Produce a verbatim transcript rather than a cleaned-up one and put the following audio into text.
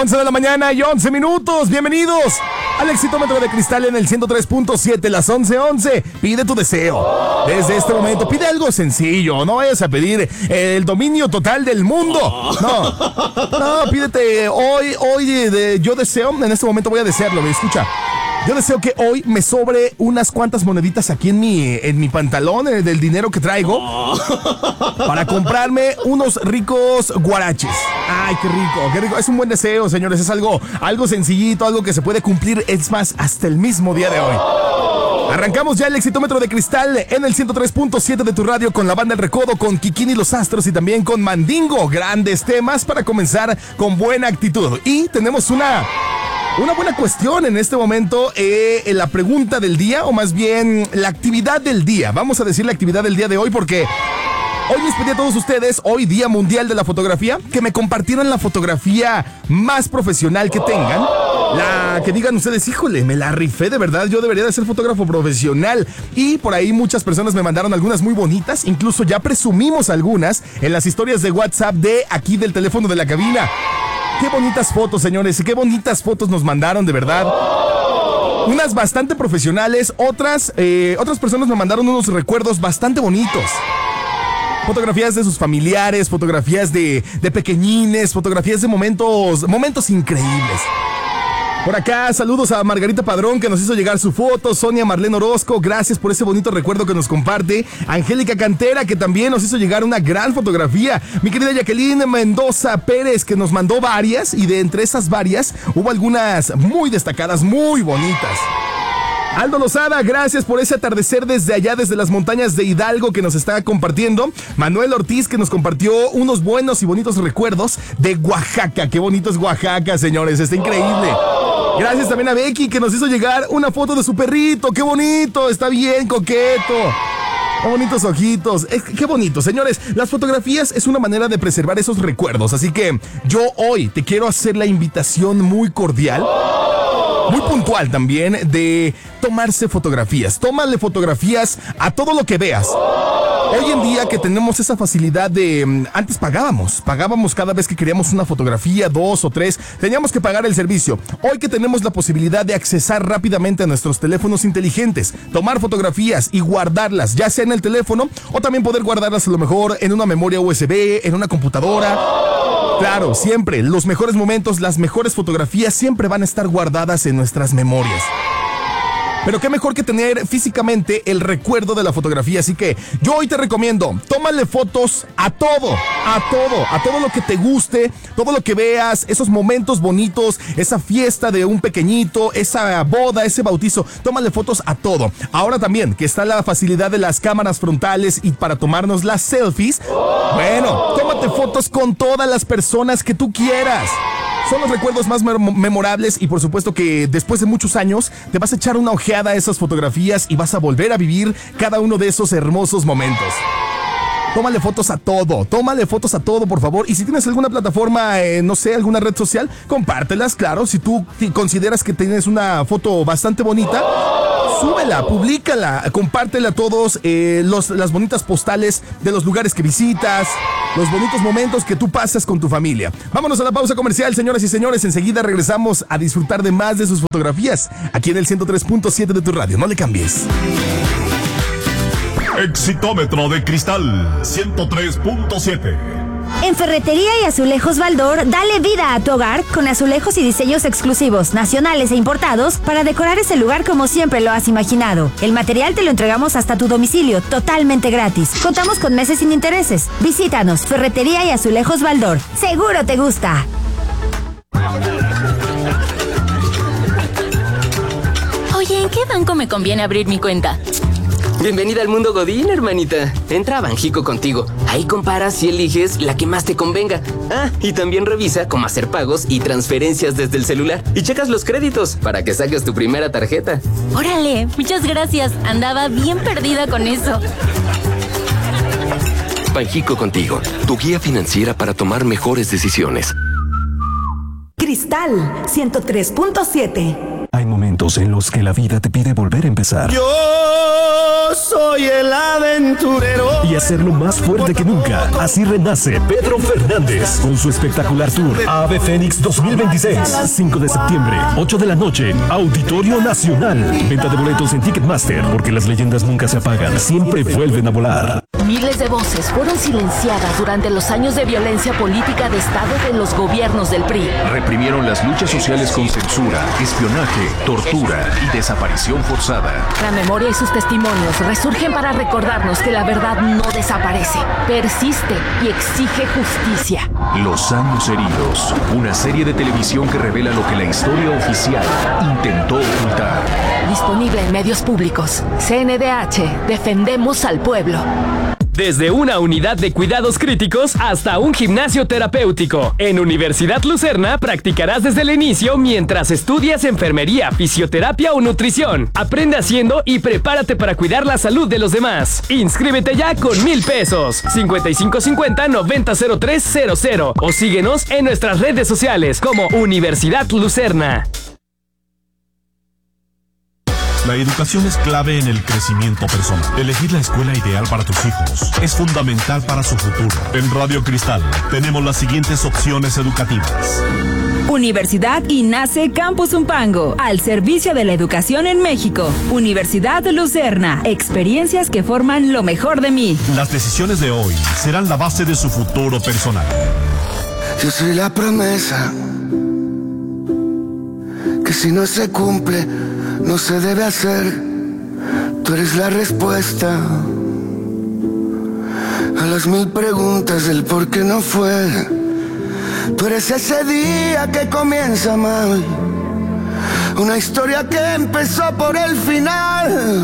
once de la mañana y once minutos. Bienvenidos al Exitómetro de Cristal en el ciento tres punto siete, las once once. Pide tu deseo. Desde este momento, pide algo sencillo. No vayas a pedir el dominio total del mundo. No, no, pídete hoy, hoy de, yo deseo, en este momento voy a desearlo, ¿me escucha? Yo deseo que hoy me sobre unas cuantas moneditas aquí en mi, en mi pantalón, eh, del dinero que traigo, para comprarme unos ricos guaraches. Ay, qué rico, qué rico. Es un buen deseo, señores. Es algo, algo sencillito, algo que se puede cumplir, es más, hasta el mismo día de hoy. Arrancamos ya el Exitómetro de Cristal en el ciento tres punto siete de tu radio con la Banda El Recodo, con Kikín y los Astros y también con Mandingo. Grandes temas para comenzar con buena actitud. Y tenemos una... Una buena cuestión en este momento, eh, la pregunta del día, o más bien la actividad del día. Vamos a decir la actividad del día de hoy porque hoy les pedí a todos ustedes, hoy Día Mundial de la Fotografía, que me compartieran la fotografía más profesional que tengan. La que digan ustedes, híjole, me la rifé de verdad, yo debería de ser fotógrafo profesional. Y por ahí muchas personas me mandaron algunas muy bonitas, incluso ya presumimos algunas en las historias de WhatsApp de aquí del teléfono de la cabina. Qué bonitas fotos, señores, y qué bonitas fotos nos mandaron, de verdad. Unas bastante profesionales, otras, eh, otras personas me mandaron unos recuerdos bastante bonitos. Fotografías de sus familiares, fotografías de, de pequeñines, fotografías de momentos, momentos increíbles. Por acá, saludos a Margarita Padrón, que nos hizo llegar su foto. Sonia Marlene Orozco, gracias por ese bonito recuerdo que nos comparte. Angélica Cantera, que también nos hizo llegar una gran fotografía. Mi querida Jacqueline Mendoza Pérez, que nos mandó varias, y de entre esas varias hubo algunas muy destacadas, muy bonitas. Aldo Lozada, gracias por ese atardecer desde allá, desde las montañas de Hidalgo, que nos está compartiendo. Manuel Ortiz, que nos compartió unos buenos y bonitos recuerdos de Oaxaca. Qué bonito es Oaxaca, señores, está increíble. Gracias también a Becky, que nos hizo llegar una foto de su perrito. ¡Qué bonito! Está bien coqueto. ¡Qué bonitos ojitos! Es, ¡Qué bonito! Señores, las fotografías es una manera de preservar esos recuerdos. Así que yo hoy te quiero hacer la invitación muy cordial, muy puntual también, de tomarse fotografías. Tómale fotografías a todo lo que veas. Hoy en día que tenemos esa facilidad de... Antes pagábamos, pagábamos cada vez que queríamos una fotografía, dos o tres, teníamos que pagar el servicio. Hoy que tenemos la posibilidad de accesar rápidamente a nuestros teléfonos inteligentes, tomar fotografías y guardarlas, ya sea en el teléfono o también poder guardarlas a lo mejor en una memoria U S B, en una computadora. Claro, siempre, los mejores momentos, las mejores fotografías siempre van a estar guardadas en nuestras memorias. Pero qué mejor que tener físicamente el recuerdo de la fotografía. Así que yo hoy te recomiendo, tómale fotos a todo, a todo, a todo lo que te guste, todo lo que veas, esos momentos bonitos, esa fiesta de un pequeñito, esa boda, ese bautizo. Tómale fotos a todo. Ahora también que está la facilidad de las cámaras frontales y para tomarnos las selfies, bueno, tómate fotos con todas las personas que tú quieras. Son los recuerdos más memorables y por supuesto que después de muchos años te vas a echar una ojeada a esas fotografías y vas a volver a vivir cada uno de esos hermosos momentos. Tómale fotos a todo, tómale fotos a todo, por favor. Y si tienes alguna plataforma, eh, no sé, alguna red social, compártelas, claro. Si tú consideras que tienes una foto bastante bonita, súbela, públicala, compártela a todos, eh, los, las bonitas postales de los lugares que visitas, los bonitos momentos que tú pasas con tu familia. Vámonos a la pausa comercial, señoras y señores. Enseguida regresamos a disfrutar de más de sus fotografías aquí en el ciento tres punto siete de tu radio. No le cambies. Exitómetro de Cristal ciento tres punto siete. En Ferretería y Azulejos Baldor, dale vida a tu hogar con azulejos y diseños exclusivos, nacionales e importados para decorar ese lugar como siempre lo has imaginado. El material te lo entregamos hasta tu domicilio, totalmente gratis. Contamos con meses sin intereses. Visítanos, Ferretería y Azulejos Baldor. Seguro te gusta. Oye, ¿en qué banco me conviene abrir mi cuenta? Bienvenida al mundo Godín, hermanita. Entra a Banjico Contigo. Ahí comparas y eliges la que más te convenga. Ah, y también revisa cómo hacer pagos y transferencias desde el celular. Y checas los créditos para que saques tu primera tarjeta. Órale, muchas gracias. Andaba bien perdida con eso. Banjico Contigo, tu guía financiera para tomar mejores decisiones. Cristal ciento tres punto siete. Hay momentos en los que la vida te pide volver a empezar. Yo soy soy el aventurero. Y hacerlo más fuerte que nunca. Así renace Pedro Fernández con su espectacular tour Ave Fénix dos mil veintiséis. cinco de septiembre, ocho de la noche, Auditorio Nacional. Venta de boletos en Ticketmaster, porque las leyendas nunca se apagan, siempre vuelven a volar. Miles de voces fueron silenciadas durante los años de violencia política de Estado de los gobiernos del P R I. Reprimieron las luchas sociales con censura, espionaje, tortura y desaparición forzada. La memoria y sus testimonios resurgen para recordarnos que la verdad no desaparece, persiste y exige justicia. Los años heridos, una serie de televisión que revela lo que la historia oficial intentó ocultar. Disponible en medios públicos. C N D H, defendemos al pueblo. Desde una unidad de cuidados críticos hasta un gimnasio terapéutico. En Universidad Lucerna practicarás desde el inicio mientras estudias enfermería, fisioterapia o nutrición. Aprende haciendo y prepárate para cuidar la salud de los demás. Inscríbete ya con mil pesos. cincuenta y cinco cincuenta noventa cero tres cero cero o síguenos en nuestras redes sociales como Universidad Lucerna. La educación es clave en el crecimiento personal. Elegir la escuela ideal para tus hijos es fundamental para su futuro. En Radio Cristal tenemos las siguientes opciones educativas. Universidad INACE Campus Zumpango, al servicio de la educación en México. Universidad Lucerna, experiencias que forman lo mejor de mí. Las decisiones de hoy serán la base de su futuro personal. Yo soy la promesa que si no se cumple no se debe hacer. Tú eres la respuesta a las mil preguntas del por qué no fue. Tú eres ese día que comienza mal, una historia que empezó por el final.